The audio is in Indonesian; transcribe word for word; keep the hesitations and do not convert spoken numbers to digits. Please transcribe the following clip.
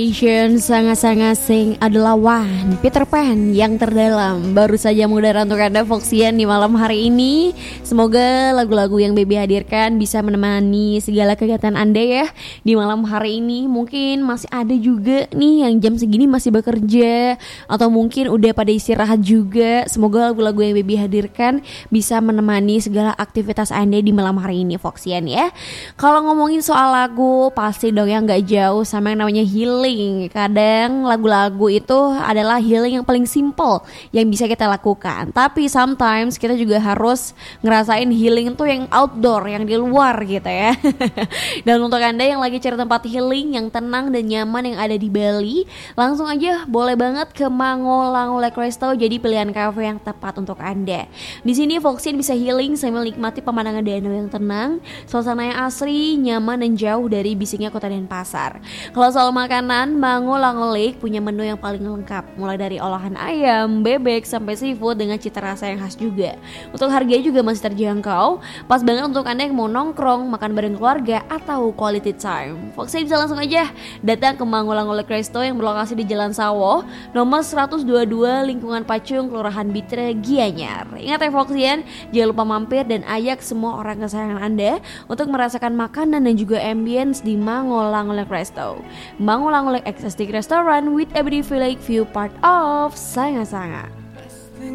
Asian sangat-sangat sing adalah One Peter Pan yang terdalam. Baru saja mengudara untuk Anda Foxian di malam hari ini. Semoga lagu-lagu yang Baby hadirkan bisa menemani segala kegiatan Anda ya di malam hari ini. Mungkin masih ada juga nih yang jam segini masih bekerja, atau mungkin udah pada istirahat juga. Semoga lagu-lagu yang Baby hadirkan bisa menemani segala aktivitas Anda di malam hari ini Foxian ya. Kalau ngomongin soal lagu, pasti dong yang gak jauh sama yang namanya healing. Kadang lagu-lagu itu adalah healing yang paling simple yang bisa kita lakukan. Tapi sometimes kita juga harus ngerasain healing tuh yang outdoor, yang di luar gitu ya. Dan untuk Anda yang lagi cari tempat healing yang tenang dan nyaman yang ada di Bali, langsung aja boleh banget ke Mango Lango Lake Resto, jadi pilihan cafe yang tepat untuk Anda. Di sini Foxian bisa healing sambil nikmati pemandangan danau yang tenang, suasana yang asri, nyaman dan jauh dari bisiknya kota Denpasar. Kalau soal makanan, Mango Lango Lake punya menu yang paling lengkap, mulai dari olahan ayam, bebek, sampai seafood dengan cita rasa yang khas juga. Untuk harganya juga masih terjangkau, pas banget untuk Anda yang mau nongkrong, makan bareng keluarga, atau quality time. Foxian bisa langsung aja datang ke Mango Lango Lake Resto yang berlokasi di Jalan Sawo, nomor seratus dua puluh dua, Lingkungan Pacung, Kelurahan Bitre, Gianyar. Ingat ya Foxian, jangan lupa mampir dan ajak semua orang kesayangan Anda untuk merasakan makanan dan juga ambience di Mango Lango Lake Resto. Mango Lango Lake Ecstatic Restaurant with a beautiful lake view, part of Sanga Sanga.